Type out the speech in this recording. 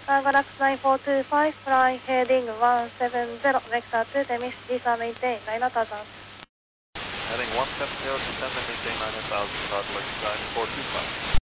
Galax 9425, flying heading 170, vector to Temis, descend maintain 9000. Heading 170, descend and maintain 9000, Galax 9425.